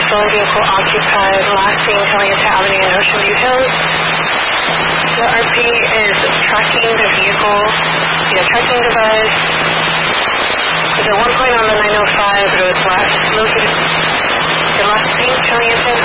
stolen vehicle occupied, last seen Caliente Avenue in Ocean View Hills. The RP is tracking the vehicle via tracking device. There's a 1 point on the 905 that was last located. The last seen Caliente